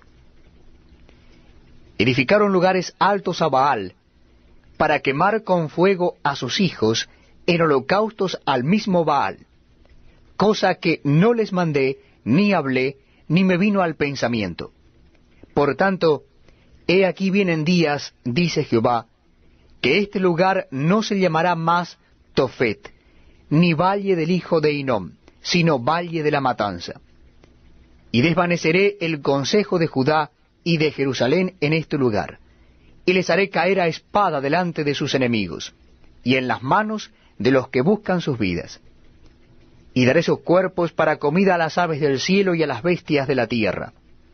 Edificaron lugares altos a Baal, para quemar con fuego a sus hijos en holocaustos al mismo Baal, cosa que no les mandé, ni hablé, ni me vino al pensamiento. Por tanto, he aquí vienen días, dice Jehová, que este lugar no se llamará más Tofet, ni valle del hijo de Hinnom, sino valle de la matanza. Y desvaneceré el consejo de Judá y de Jerusalén en este lugar, y les haré caer a espada delante de sus enemigos, y en las manos de los que buscan sus vidas. Y daré sus cuerpos para comida a las aves del cielo y a las bestias de la tierra.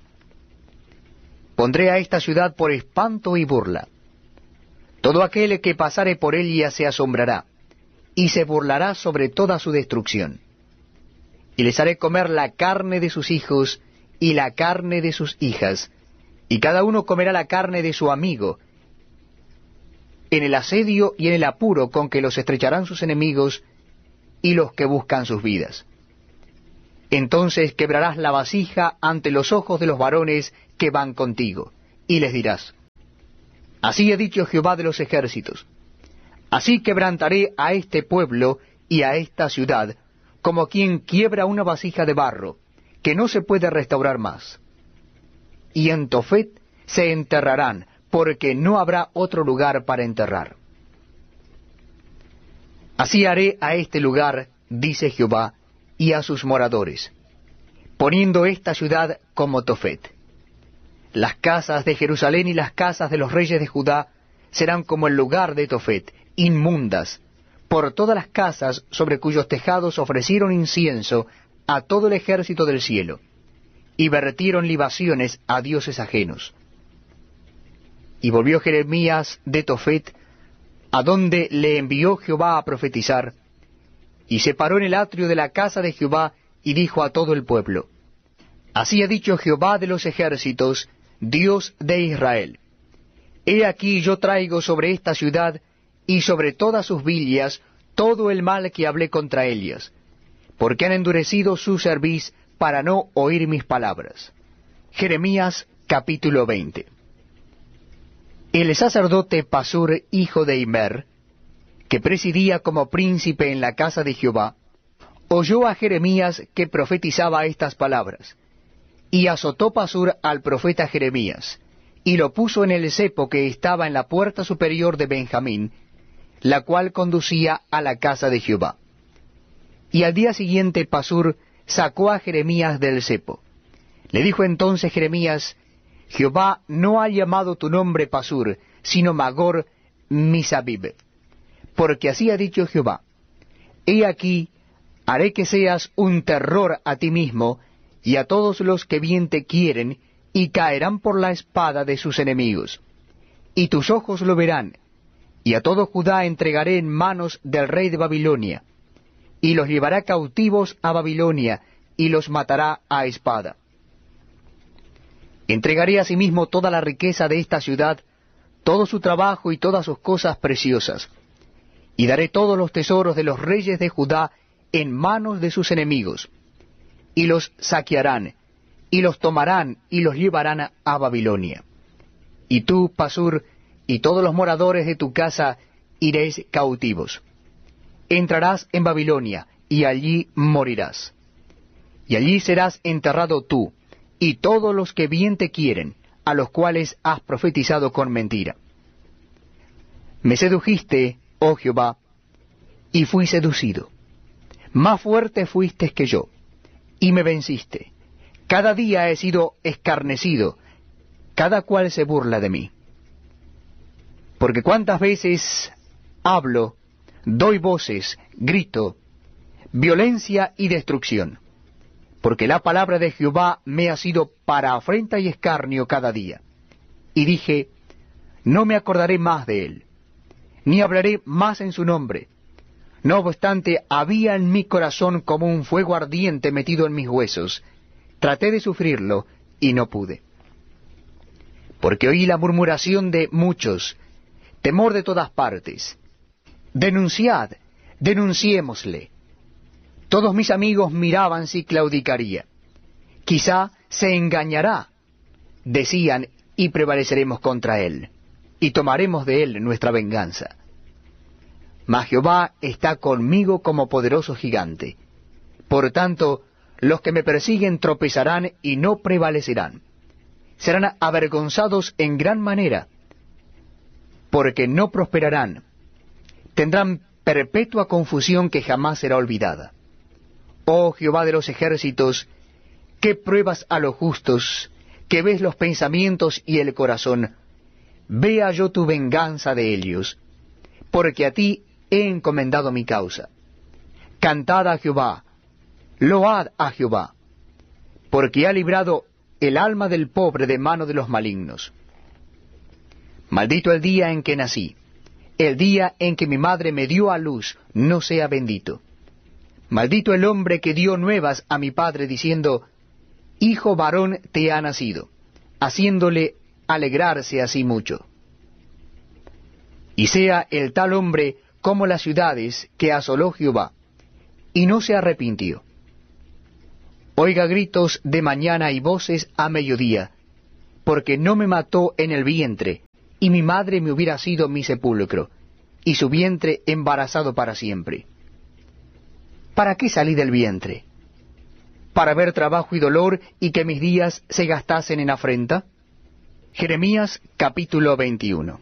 Pondré a esta ciudad por espanto y burla. Todo aquel que pasare por ella se asombrará, y se burlará sobre toda su destrucción. Y les haré comer la carne de sus hijos y la carne de sus hijas, y cada uno comerá la carne de su amigo, en el asedio y en el apuro con que los estrecharán sus enemigos y los que buscan sus vidas. Entonces quebrarás la vasija ante los ojos de los varones que van contigo, y les dirás, así ha dicho Jehová de los ejércitos, así quebrantaré a este pueblo y a esta ciudad, como quien quiebra una vasija de barro, que no se puede restaurar más. Y en Tofet se enterrarán, porque no habrá otro lugar para enterrar. Así haré a este lugar, dice Jehová, y a sus moradores, poniendo esta ciudad como Tofet. Las casas de Jerusalén y las casas de los reyes de Judá serán como el lugar de Tofet, inmundas, por todas las casas sobre cuyos tejados ofrecieron incienso a todo el ejército del cielo, y vertieron libaciones a dioses ajenos. Y volvió Jeremías de Tofet, a donde le envió Jehová a profetizar, y se paró en el atrio de la casa de Jehová, y dijo a todo el pueblo, así ha dicho Jehová de los ejércitos, Dios de Israel, he aquí yo traigo sobre esta ciudad y sobre todas sus villas todo el mal que hablé contra ellas, porque han endurecido su cerviz para no oír mis palabras. Jeremías capítulo 20. El sacerdote Pasur, hijo de Immer, que presidía como príncipe en la casa de Jehová, oyó a Jeremías que profetizaba estas palabras, y azotó Pasur al profeta Jeremías, y lo puso en el cepo que estaba en la puerta superior de Benjamín, la cual conducía a la casa de Jehová. Y al día siguiente Pasur sacó a Jeremías del cepo. Le dijo entonces Jeremías, Jehová no ha llamado tu nombre Pasur, sino Magor Misabib, porque así ha dicho Jehová, he aquí, haré que seas un terror a ti mismo y a todos los que bien te quieren, y caerán por la espada de sus enemigos. Y tus ojos lo verán, y a todo Judá entregaré en manos del rey de Babilonia, y los llevará cautivos a Babilonia, y los matará a espada. Entregaré asimismo toda la riqueza de esta ciudad, todo su trabajo y todas sus cosas preciosas, y daré todos los tesoros de los reyes de Judá en manos de sus enemigos, y los saquearán, y los tomarán, y los llevarán a Babilonia. Y tú, Pasur, y todos los moradores de tu casa iréis cautivos. Entrarás en Babilonia, y allí morirás. Y allí serás enterrado tú, y todos los que bien te quieren, a los cuales has profetizado con mentira. Me sedujiste, oh Jehová, y fui seducido. Más fuerte fuiste que yo, y me venciste. Cada día he sido escarnecido, cada cual se burla de mí. Porque cuántas veces hablo, doy voces, grito, violencia y destrucción. Porque la palabra de Jehová me ha sido para afrenta y escarnio cada día. Y dije, no me acordaré más de él, ni hablaré más en su nombre. No obstante, había en mi corazón como un fuego ardiente metido en mis huesos. Traté de sufrirlo, y no pude. Porque oí la murmuración de muchos, temor de todas partes. Denunciad, denunciémosle. Todos mis amigos miraban si claudicaría. Quizá se engañará, decían, y prevaleceremos contra él, y tomaremos de él nuestra venganza. Mas Jehová está conmigo como poderoso gigante. Por tanto, los que me persiguen tropezarán y no prevalecerán. Serán avergonzados en gran manera, porque no prosperarán. Tendrán perpetua confusión que jamás será olvidada. Oh Jehová de los ejércitos, que pruebas a los justos, que ves los pensamientos y el corazón, vea yo tu venganza de ellos, porque a ti he encomendado mi causa. Cantad a Jehová, load a Jehová, porque ha librado el alma del pobre de mano de los malignos. Maldito el día en que nací, el día en que mi madre me dio a luz, no sea bendito. Maldito el hombre que dio nuevas a mi padre, diciendo, hijo varón te ha nacido, haciéndole alegrarse así mucho. Y sea el tal hombre como las ciudades que asoló Jehová, y no se arrepintió. oiga gritos de mañana y voces a mediodía, porque no me mató en el vientre, y mi madre me hubiera sido mi sepulcro, y su vientre embarazado para siempre. ¿Para qué salí del vientre? ¿Para ver trabajo y dolor y que mis días se gastasen en afrenta? Jeremías capítulo 21.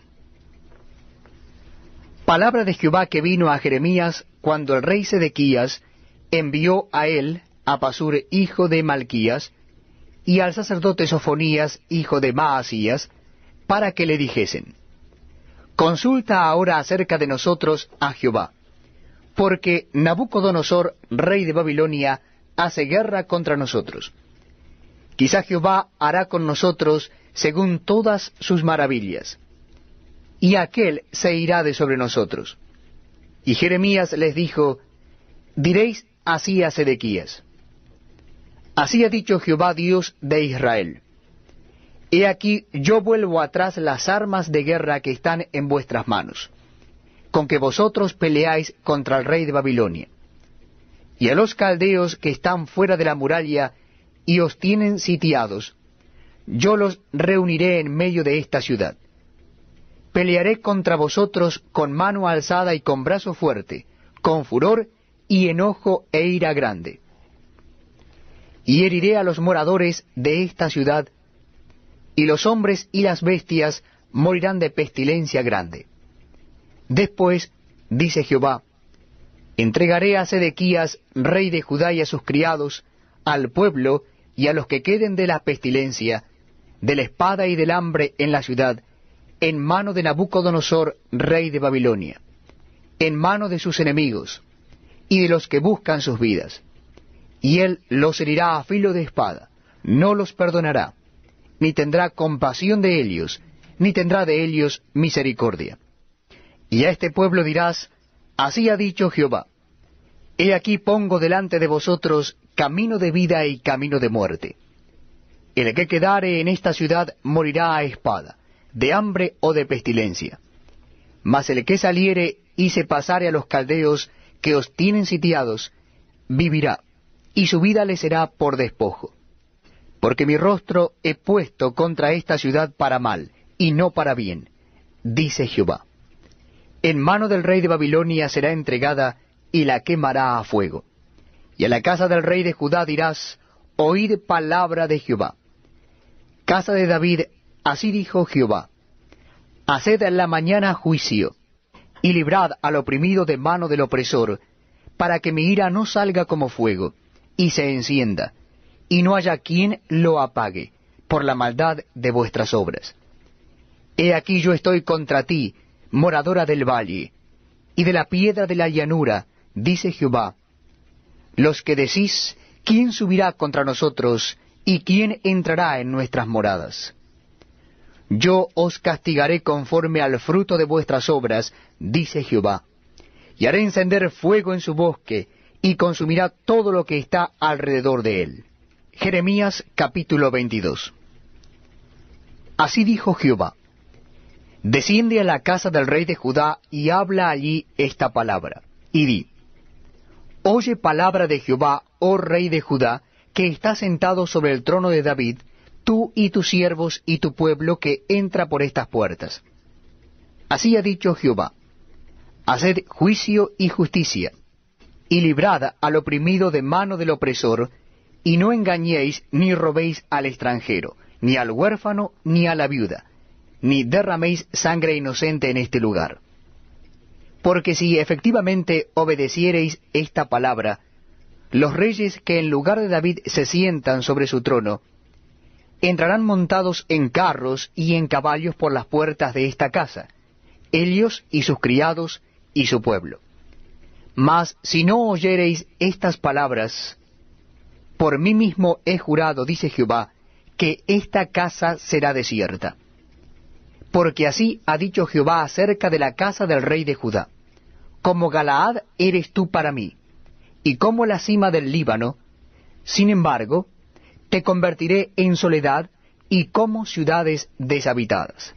Palabra de Jehová que vino a Jeremías cuando el rey Sedequías envió a él, a Pasur hijo de Malquías, y al sacerdote Sofonías hijo de Maasías, para que le dijesen: Consulta ahora acerca de nosotros a Jehová, porque Nabucodonosor, rey de Babilonia, hace guerra contra nosotros. Quizá Jehová hará con nosotros según todas sus maravillas, y aquel se irá de sobre nosotros. Y Jeremías les dijo: Diréis así a Sedequías: Así ha dicho Jehová Dios de Israel: He aquí yo vuelvo atrás las armas de guerra que están en vuestras manos, con que vosotros peleáis contra el rey de Babilonia, y a los caldeos que están fuera de la muralla y os tienen sitiados, yo los reuniré en medio de esta ciudad. Pelearé contra vosotros con mano alzada y con brazo fuerte, con furor y enojo e ira grande. Y heriré a los moradores de esta ciudad, y los hombres y las bestias morirán de pestilencia grande. Después, dice Jehová, entregaré a Sedequías, rey de Judá, y a sus criados, al pueblo y a los que queden de la pestilencia, de la espada y del hambre en la ciudad, en mano de Nabucodonosor, rey de Babilonia, en mano de sus enemigos, y de los que buscan sus vidas. Y él los herirá a filo de espada, no los perdonará, ni tendrá compasión de ellos, ni tendrá de ellos misericordia. Y a este pueblo dirás: Así ha dicho Jehová: He aquí pongo delante de vosotros camino de vida y camino de muerte. El que quedare en esta ciudad morirá a espada, de hambre o de pestilencia. Mas el que saliere y se pasare a los caldeos que os tienen sitiados, vivirá, y su vida le será por despojo. Porque mi rostro he puesto contra esta ciudad para mal, y no para bien, dice Jehová. En mano del rey de Babilonia será entregada, y la quemará a fuego. Y a la casa del rey de Judá dirás: Oíd palabra de Jehová. Casa de David, así dijo Jehová: Haced en la mañana juicio, y librad al oprimido de mano del opresor, para que mi ira no salga como fuego, y se encienda, y no haya quien lo apague, por la maldad de vuestras obras. He aquí yo estoy contra ti, moradora del valle, y de la piedra de la llanura, dice Jehová, los que decís: ¿quién subirá contra nosotros, y quién entrará en nuestras moradas? Yo os castigaré conforme al fruto de vuestras obras, dice Jehová, y haré encender fuego en su bosque, y consumirá todo lo que está alrededor de él. Jeremías capítulo 22. Así dijo Jehová: Desciende a la casa del rey de Judá, y habla allí esta palabra, y di: Oye palabra de Jehová, oh rey de Judá, que está sentado sobre el trono de David, tú y tus siervos y tu pueblo que entra por estas puertas. Así ha dicho Jehová: Haced juicio y justicia, y librad al oprimido de mano del opresor, y no engañéis ni robéis al extranjero, ni al huérfano, ni a la viuda, ni derraméis sangre inocente en este lugar. Porque si efectivamente obedeciereis esta palabra, los reyes que en lugar de David se sientan sobre su trono, entrarán montados en carros y en caballos por las puertas de esta casa, ellos y sus criados y su pueblo. Mas si no oyereis estas palabras, por mí mismo he jurado, dice Jehová, que esta casa será desierta. Porque así ha dicho Jehová acerca de la casa del rey de Judá: Como Galaad eres tú para mí, y como la cima del Líbano, sin embargo, te convertiré en soledad y como ciudades deshabitadas.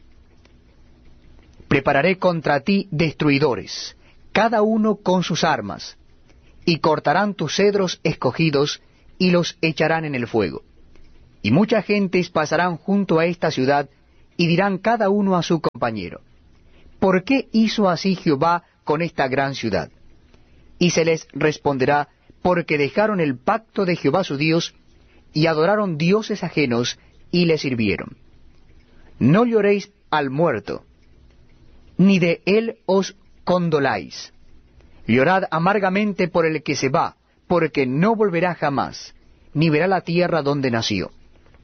Prepararé contra ti destruidores, cada uno con sus armas, y cortarán tus cedros escogidos, y los echarán en el fuego. Y muchas gentes pasarán junto a esta ciudad, y dirán cada uno a su compañero: ¿por qué hizo así Jehová con esta gran ciudad? Y se les responderá: porque dejaron el pacto de Jehová su Dios, y adoraron dioses ajenos, y le sirvieron. No lloréis al muerto, ni de él os condoláis. Llorad amargamente por el que se va, porque no volverá jamás, ni verá la tierra donde nació.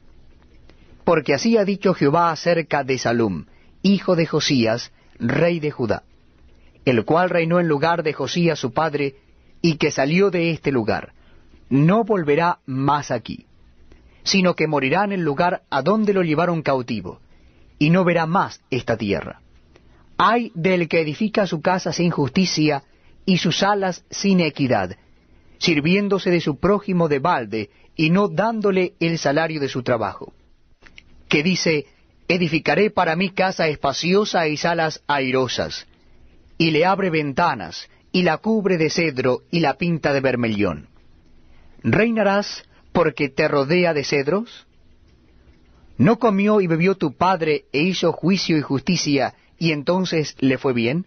Porque así ha dicho Jehová acerca de Salum, hijo de Josías, rey de Judá, el cual reinó en lugar de Josías su padre, y que salió de este lugar: no volverá más aquí, sino que morirá en el lugar a donde lo llevaron cautivo, y no verá más esta tierra. Ay del que edifica su casa sin justicia, y sus alas sin equidad, sirviéndose de su prójimo de balde, y no dándole el salario de su trabajo. Que dice: edificaré para mí casa espaciosa y salas airosas, y le abre ventanas, y la cubre de cedro, y la pinta de bermellón. ¿Reinarás porque te rodea de cedros? ¿No comió y bebió tu padre, e hizo juicio y justicia, y entonces le fue bien?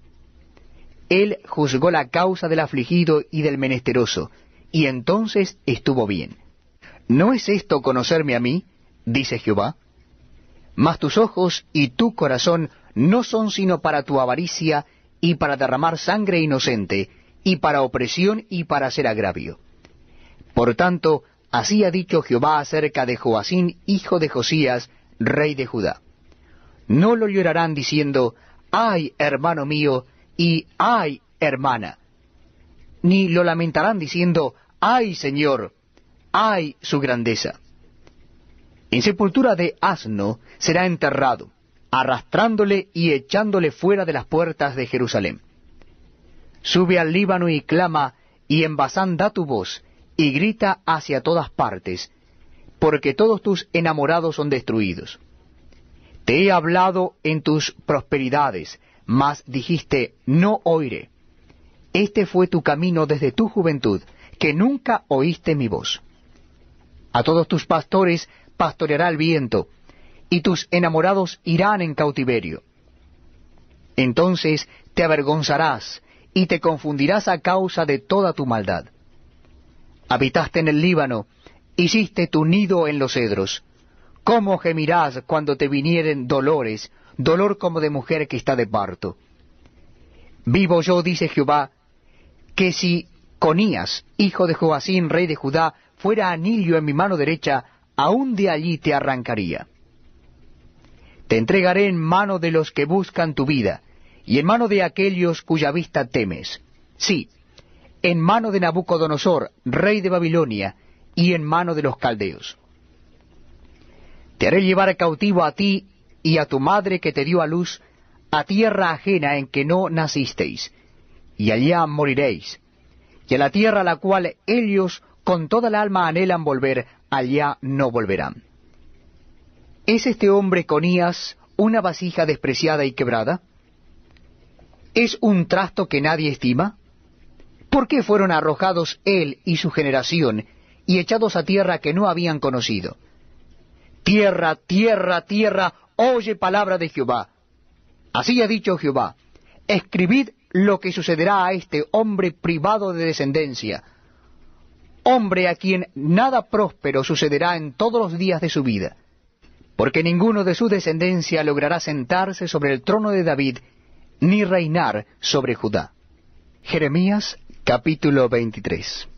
Él juzgó la causa del afligido y del menesteroso, y entonces estuvo bien. ¿No es esto conocerme a mí?, dice Jehová. Mas tus ojos y tu corazón no son sino para tu avaricia, y para derramar sangre inocente, y para opresión y para hacer agravio. Por tanto, así ha dicho Jehová acerca de Joacín, hijo de Josías, rey de Judá: no lo llorarán diciendo: ay, hermano mío, y ay, hermana; ni lo lamentarán diciendo: ay, Señor, ay, su grandeza. En sepultura de asno será enterrado, arrastrándole y echándole fuera de las puertas de Jerusalén. Sube al Líbano y clama, y en Basán da tu voz, y grita hacia todas partes, porque todos tus enamorados son destruidos. Te he hablado en tus prosperidades, mas dijiste: no oiré. Este fue tu camino desde tu juventud, que nunca oíste mi voz. A todos tus pastores pastoreará el viento, y tus enamorados irán en cautiverio. Entonces te avergonzarás, y te confundirás a causa de toda tu maldad. Habitaste en el Líbano, hiciste tu nido en los cedros. ¿Cómo gemirás cuando te vinieren dolores, dolor como de mujer que está de parto? Vivo yo, dice Jehová, que si Conías, hijo de Joacín, rey de Judá, fuera anillo en mi mano derecha, aún de allí te arrancaría. Te entregaré en mano de los que buscan tu vida, y en mano de aquellos cuya vista temes. Sí, en mano de Nabucodonosor, rey de Babilonia, y en mano de los caldeos. Te haré llevar cautivo a ti y a tu madre que te dio a luz, a tierra ajena en que no nacisteis, y allá moriréis, y a la tierra a la cual ellos con toda el alma anhelan volver, allá no volverán. ¿Es este hombre Conías una vasija despreciada y quebrada? ¿Es un trasto que nadie estima? ¿Por qué fueron arrojados él y su generación, y echados a tierra que no habían conocido? Tierra, tierra, tierra, oye palabra de Jehová. Así ha dicho Jehová: escribid lo que sucederá a este hombre privado de descendencia, hombre a quien nada próspero sucederá en todos los días de su vida, porque ninguno de su descendencia logrará sentarse sobre el trono de David, ni reinar sobre Judá. Jeremías capítulo 23.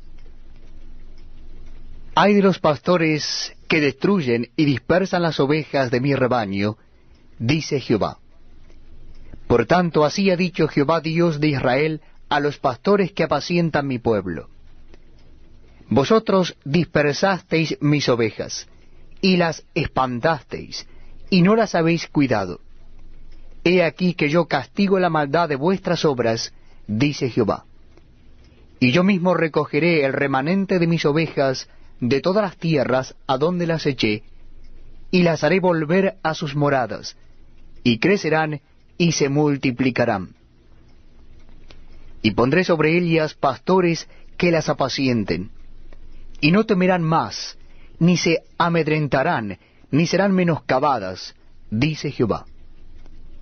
Ay de los pastores que destruyen y dispersan las ovejas de mi rebaño, dice Jehová. Por tanto, así ha dicho Jehová Dios de Israel a los pastores que apacientan mi pueblo: vosotros dispersasteis mis ovejas, y las espantasteis, y no las habéis cuidado. He aquí que yo castigo la maldad de vuestras obras, dice Jehová. Y yo mismo recogeré el remanente de mis ovejas de todas las tierras a donde las eché, y las haré volver a sus moradas, y crecerán y se multiplicarán. Y pondré sobre ellas pastores que las apacienten, y no temerán más, ni se amedrentarán, ni serán menoscabadas, dice Jehová.